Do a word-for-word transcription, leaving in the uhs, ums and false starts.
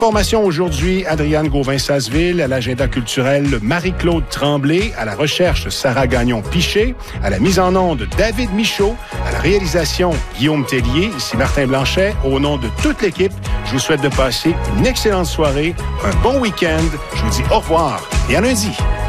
Formation aujourd'hui, Adriane Gauvin-Sasseville, à l'agenda culturel Marie-Claude Tremblay, à la recherche Sarah Gagnon-Piché, à la mise en onde David Michaud, à la réalisation Guillaume Tellier, ici Martin Blanchet. Au nom de toute l'équipe, je vous souhaite de passer une excellente soirée, un bon week-end. Je vous dis au revoir et à lundi.